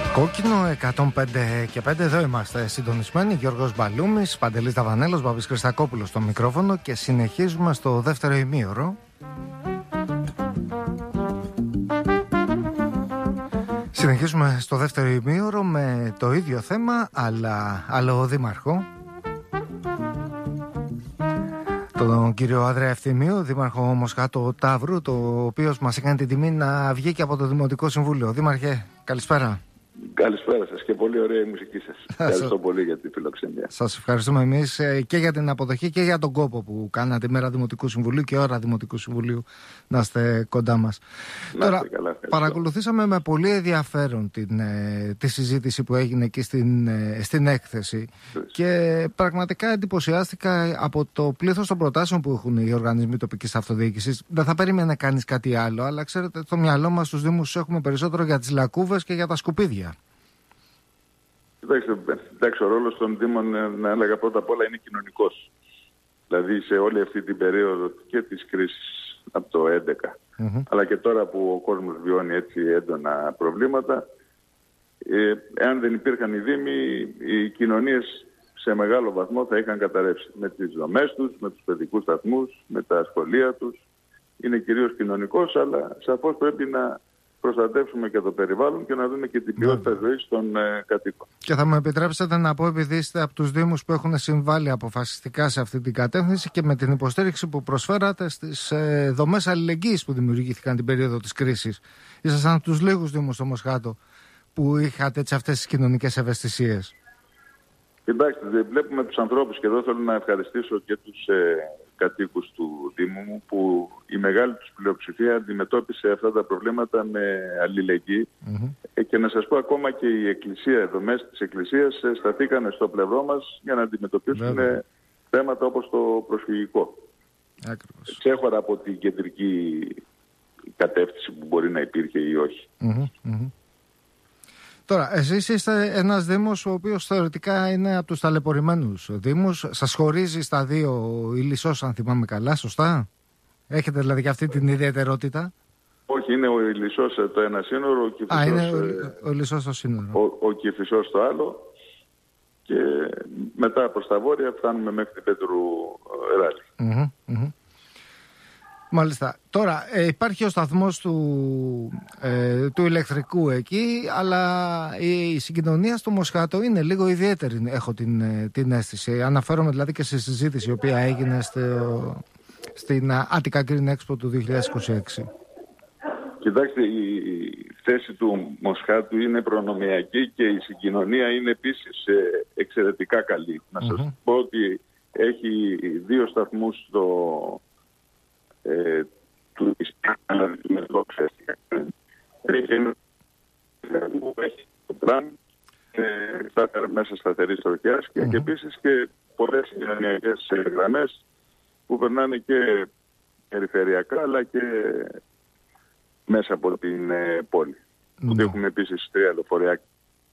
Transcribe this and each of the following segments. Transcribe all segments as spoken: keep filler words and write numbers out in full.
Κόκκινο εκατόν πέντε και πέντε, εδώ είμαστε συντονισμένοι. Γιώργος Μπαλούμης, Παντελής Δαβανέλος, Μπαμπής Χριστακόπουλος στο μικρόφωνο και συνεχίζουμε στο δεύτερο ημίωρο. Συνεχίζουμε στο δεύτερο ημίωρο με το ίδιο θέμα, αλλά άλλο δήμαρχο. Τον κύριο Άδρεα Ευθυμίου, δήμαρχο Μοσχάτου Ταύρου, το οποίο μας έκανε την τιμή να βγει και από το Δημοτικό Συμβούλιο. Δήμαρχε, καλησπέρα. Καλησπέρα σας και πολύ ωραία η μουσική σας. Ευχαριστώ πολύ για τη φιλοξενία. Σας ευχαριστούμε εμείς και για την αποδοχή και για τον κόπο που κάνατε μέρα Δημοτικού Συμβουλίου και ώρα Δημοτικού Συμβουλίου να είστε κοντά μας. Να Τώρα, καλά, παρακολουθήσαμε με πολύ ενδιαφέρον την, τη συζήτηση που έγινε εκεί στην, στην έκθεση και πραγματικά εντυπωσιάστηκα από το πλήθος των προτάσεων που έχουν οι οργανισμοί τοπικής αυτοδιοίκησης. Δεν θα περίμενε κανείς κάτι άλλο, αλλά ξέρετε, στο μυαλό μας στους Δήμους έχουμε περισσότερο για τις λακκούβες και για τα σκουπίδια. Κοιτάξτε, εντάξει, ο ρόλος των Δήμων, να έλεγα πρώτα απ' όλα, είναι κοινωνικός. Δηλαδή σε όλη αυτή την περίοδο και της κρίσης από το δύο χιλιάδες έντεκα, mm-hmm. αλλά και τώρα που ο κόσμος βιώνει έτσι έντονα προβλήματα, ε, εάν δεν υπήρχαν οι Δήμοι, οι κοινωνίες σε μεγάλο βαθμό θα είχαν καταρρεύσει. Με τις δομές τους, με τους παιδικούς σταθμούς, με τα σχολεία τους. Είναι κυρίως κοινωνικός, αλλά σαφώς πρέπει να προστατεύσουμε και το περιβάλλον και να δούμε και την ποιότητα yeah. ζωής των ε, κατοίκων. Και θα μου επιτρέψετε να πω, επειδή είστε από τους Δήμους που έχουν συμβάλει αποφασιστικά σε αυτή την κατεύθυνση και με την υποστήριξη που προσφέρατε στις ε, δομές αλληλεγγύης που δημιουργήθηκαν την περίοδο της κρίσης. Ήσασταν από τους λίγους Δήμους στο Μοσχάτο που είχατε έτσι, αυτές τις κοινωνικές ευαισθησίες. Κοιτάξτε, βλέπουμε τους ανθρώπους και εδώ θέλω να ευχαριστήσω και τους ε, κατοίκους του Δήμου μου που η μεγάλη τους πλειοψηφία αντιμετώπισε αυτά τα προβλήματα με αλληλεγγύη mm-hmm. ε, και να σας πω ακόμα και η Εκκλησία, οι δομές της Εκκλησίας ε, σταθήκανε στο πλευρό μας για να αντιμετωπίσουν ε, θέματα όπως το προσφυγικό. Ακριβώς. Ξέχωρα από την κεντρική κατεύθυνση που μπορεί να υπήρχε ή όχι. Mm-hmm. Mm-hmm. Τώρα, εσείς είστε ένας Δήμος ο οποίος θεωρητικά είναι από τους ταλαιπωρημένους Δήμους. Σας χωρίζει στα δύο η Λυσσός, αν θυμάμαι καλά, σωστά? Έχετε δηλαδή και αυτή την ιδιαιτερότητα? Όχι, είναι ο Λυσσός το ένα σύνορο, ο Κηφισός, Α, είναι ο, ο Λυσσός το σύνορο. Ο, ο Κηφισός το άλλο και μετά προς τα βόρεια φτάνουμε μέχρι την Πέτρου Ράλη. Mm-hmm, mm-hmm. Μάλιστα. Τώρα ε, υπάρχει ο σταθμός του, ε, του ηλεκτρικού εκεί, αλλά η, η συγκοινωνία στο Μοσχάτο είναι λίγο ιδιαίτερη, έχω την, την αίσθηση. Αναφέρομαι δηλαδή και στη συζήτηση η οποία έγινε στο, στην Attica Green Expo του δύο χιλιάδες είκοσι έξι. Κοιτάξτε, η θέση του Μοσχάτου είναι προνομιακή και η συγκοινωνία είναι επίσης εξαιρετικά καλή. Να σας mm-hmm. πω ότι έχει δύο σταθμούς στο... Ε, του Ισπανικού έχει ένα που έχει το τραμ ε, μέσα σταθερής τροχιάς και, mm-hmm. και επίσης και πολλές κοινωνιακές γραμμές που περνάνε και περιφερειακά αλλά και μέσα από την ε, πόλη. Mm-hmm. Που έχουμε επίσης τρία λεωφορεία.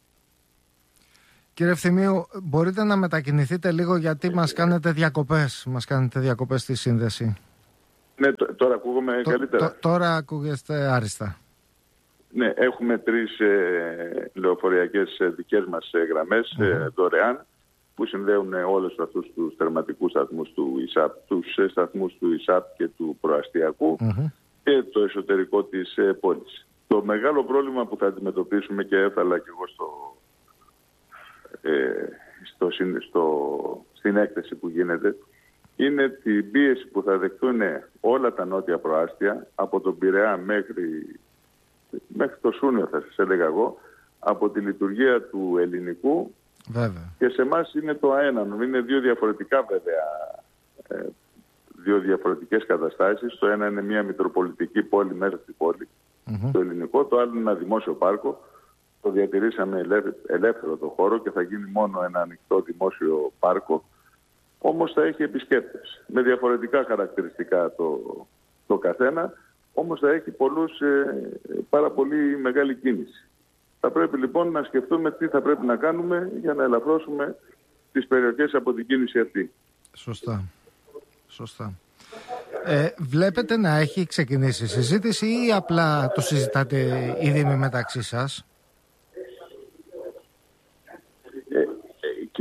Κύριε Ευθυμίου, μπορείτε να μετακινηθείτε λίγο γιατί μας κάνετε διακοπές, μας κάνετε διακοπές στη σύνδεση. Ναι, τώρα ακούγομαι το, καλύτερα. Το, τώρα ακούγεστε άριστα. Ναι, έχουμε τρεις ε, λεωφορειακές ε, δικές μας ε, γραμμές mm-hmm. ε, δωρεάν που συνδέουν ε, όλους αυτούς τους τερματικούς σταθμούς του ΙΣΑΠ, τους ε, σταθμούς του ΙΣΑΠ και του προαστιακού mm-hmm. και το εσωτερικό της ε, πόλης. Το μεγάλο πρόβλημα που θα αντιμετωπίσουμε και έφαλα και εγώ στο, ε, στο, στο, στην έκθεση που γίνεται είναι την πίεση που θα δεχτούν όλα τα νότια προάστια, από τον Πειραιά μέχρι, μέχρι το Σούνιο θα σας έλεγα εγώ, από τη λειτουργία του ελληνικού. Βέβαια. Και σε εμάς είναι το αένανο. Είναι δύο διαφορετικά βέβαια, ε, δύο διαφορετικές καταστάσεις. Το ένα είναι μια μητροπολιτική πόλη μέσα στην πόλη, mm-hmm. το ελληνικό, το άλλο είναι ένα δημόσιο πάρκο. Το διατηρήσαμε ελεύθερο το χώρο και θα γίνει μόνο ένα ανοιχτό δημόσιο πάρκο. Όμως θα έχει επισκέπτες με διαφορετικά χαρακτηριστικά το, το καθένα, όμως θα έχει πολλούς, ε, πάρα πολύ μεγάλη κίνηση. Θα πρέπει λοιπόν να σκεφτούμε τι θα πρέπει να κάνουμε για να ελαφρώσουμε τις περιοχές από την κίνηση αυτή. Σωστά. Σωστά. Ε, βλέπετε να έχει ξεκινήσει η συζήτηση ή απλά το συζητάτε ήδη μεταξύ σας?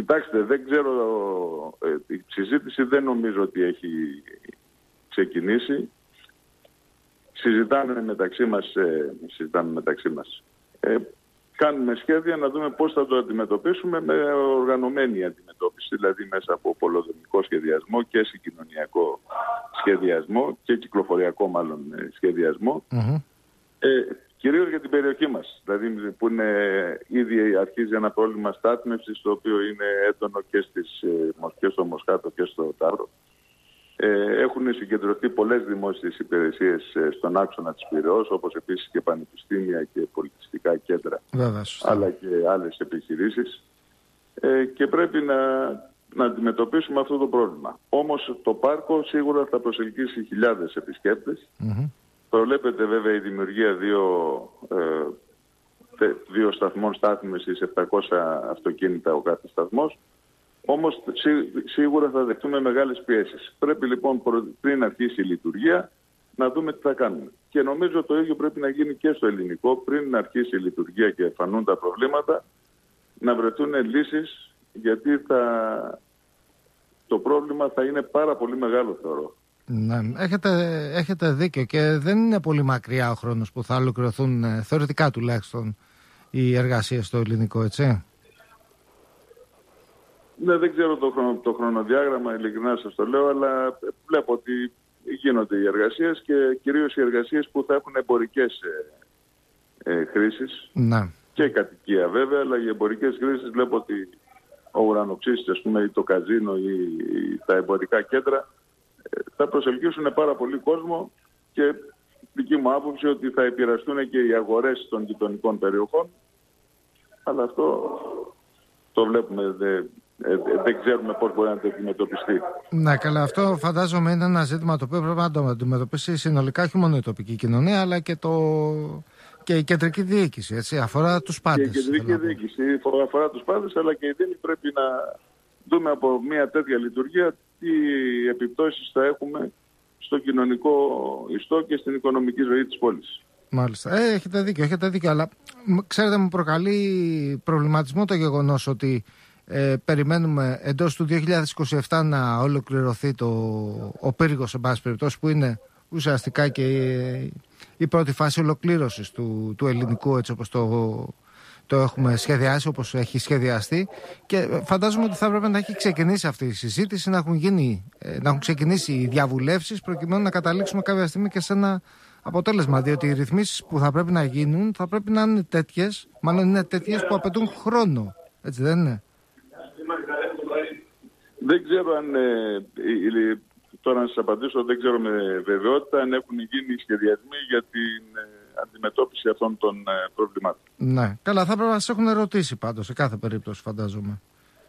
Κοιτάξτε, δεν ξέρω, ε, η συζήτηση δεν νομίζω ότι έχει ξεκινήσει. Συζητάμε μεταξύ μας, ε, συζητάμε μεταξύ μας. Ε, κάνουμε σχέδια να δούμε πώς θα το αντιμετωπίσουμε με οργανωμένη αντιμετώπιση, δηλαδή μέσα από πολεοδομικό σχεδιασμό και συγκοινωνιακό σχεδιασμό και κυκλοφοριακό μάλλον σχεδιασμό. Mm-hmm. Ε, κυρίως για την περιοχή μας, δηλαδή που είναι, ήδη αρχίζει ένα πρόβλημα στάθμευσης, το οποίο είναι έντονο και, στις, και στο Μοσχάτο και στο Ταύρο. Ε, έχουν συγκεντρωθεί πολλές δημόσιες υπηρεσίες στον άξονα της Πειραιώς, όπως επίσης και πανεπιστήμια και πολιτιστικά κέντρα, Βέβαια, αλλά και άλλες επιχειρήσεις. Ε, και πρέπει να, να αντιμετωπίσουμε αυτό το πρόβλημα. Όμως το πάρκο σίγουρα θα προσελκύσει χιλιάδες επισκέπτες. Mm-hmm. Προβλέπεται βέβαια η δημιουργία δύο, ε, δύο σταθμών στάθμευσης, επτακόσια αυτοκίνητα ο κάθε σταθμός. Όμως σί, σίγουρα θα δεχτούμε μεγάλες πιέσεις. Πρέπει λοιπόν πριν αρχίσει η λειτουργία να δούμε τι θα κάνουμε. Και νομίζω το ίδιο πρέπει να γίνει και στο ελληνικό, πριν αρχίσει η λειτουργία και φανούν τα προβλήματα, να βρεθούν λύσεις, γιατί θα, το πρόβλημα θα είναι πάρα πολύ μεγάλο, θεωρώ. Ναι, έχετε, έχετε δίκιο και δεν είναι πολύ μακριά ο χρόνος που θα ολοκληρωθούν, θεωρητικά τουλάχιστον, οι εργασίες στο ελληνικό, έτσι. Ναι, δεν ξέρω το, χρονο, το χρονοδιάγραμμα, ειλικρινά σας το λέω, αλλά βλέπω ότι γίνονται οι εργασίες και κυρίως οι εργασίες που θα έχουν εμπορικές ε, ε, χρήσεις. Ναι. Και κατοικία βέβαια, αλλά οι εμπορικές χρήσεις βλέπω ότι ο ουρανοξύστης, ας πούμε, ή το καζίνο ή, ή τα εμπορικά κέντρα ε, θα προσελκύσουν πάρα πολύ κόσμο και δική μου άποψη ότι θα επηρεαστούν και οι αγορές των γειτονικών περιοχών, αλλά αυτό το βλέπουμε δε, Ε, δεν ξέρουμε πώς μπορεί να το αντιμετωπιστεί. Ναι, καλά. Αυτό φαντάζομαι είναι ένα ζήτημα το οποίο πρέπει να το αντιμετωπίσει συνολικά, όχι μόνο η τοπική κοινωνία, αλλά και, το... και η κεντρική διοίκηση. Έτσι. Αφορά τους πάντες. Και η κεντρική διοίκηση αφορά τους πάντες, αλλά και οι δήμοι πρέπει να δούμε από μια τέτοια λειτουργία τι επιπτώσεις θα έχουμε στο κοινωνικό ιστό και στην οικονομική ζωή της πόλης. Μάλιστα. Ε, έχετε δίκιο, έχετε δίκιο. Αλλά ξέρετε, μου προκαλεί προβληματισμό το γεγονός ότι Ε, περιμένουμε εντός του δύο χιλιάδες είκοσι επτά να ολοκληρωθεί το, ο πύργος, σε πάση περιπτώσει, που είναι ουσιαστικά και η, η πρώτη φάση ολοκλήρωσης του, του ελληνικού, έτσι όπως το, το έχουμε σχεδιάσει, όπως έχει σχεδιαστεί, και φαντάζομαι ότι θα έπρεπε να έχει ξεκινήσει αυτή η συζήτηση, να έχουν, γίνει, να έχουν ξεκινήσει οι διαβουλεύσεις, προκειμένου να καταλήξουμε κάποια στιγμή και σε ένα αποτέλεσμα, διότι οι ρυθμίσεις που θα πρέπει να γίνουν θα πρέπει να είναι τέτοιες, μάλλον είναι τέτοιες που απαιτούν χρόνο, έτσι δεν είναι? Δεν ξέρω αν, ε, ε, τώρα να σας απαντήσω, δεν ξέρω με βεβαιότητα αν έχουν γίνει σχεδιασμοί για την ε, αντιμετώπιση αυτών των ε, προβλημάτων. Ναι, καλά, θα πρέπει να σας έχουν ερωτήσει πάντως, σε κάθε περίπτωση φαντάζομαι.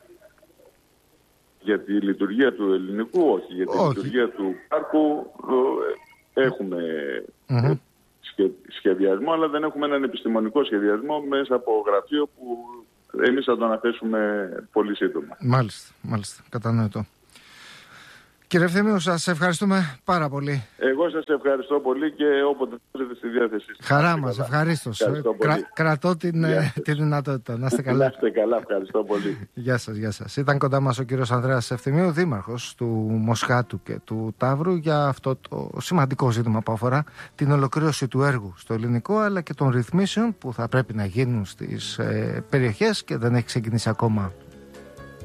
Για τη λειτουργία του ελληνικού, όχι. Για τη όχι. λειτουργία του πάρκου ε, έχουμε mm-hmm. ε, σχε, σχεδιασμό, αλλά δεν έχουμε έναν επιστημονικό σχεδιασμό μέσα από γραφείο που εμείς θα το αναθέσουμε πολύ σύντομα. Μάλιστα, μάλιστα, κατανοητό. Κύριε Ευθύμιο, σας ευχαριστούμε πάρα πολύ. Εγώ σας ευχαριστώ πολύ και όποτε θέλετε στη διάθεσή σας. Χαρά μας, ευχαρίστως. Κρα, κρατώ την, τη δυνατότητα. Να είστε καλά. Να είστε καλά, ευχαριστώ πολύ. Γεια σας, γεια σας. Ήταν κοντά μας ο κύριος Ανδρέας Ευθυμίου, δήμαρχος του Μοσχάτου και του Ταύρου, για αυτό το σημαντικό ζήτημα που αφορά την ολοκλήρωση του έργου στο ελληνικό, αλλά και των ρυθμίσεων που θα πρέπει να γίνουν στις ε, περιοχές και δεν έχει ξεκινήσει ακόμα.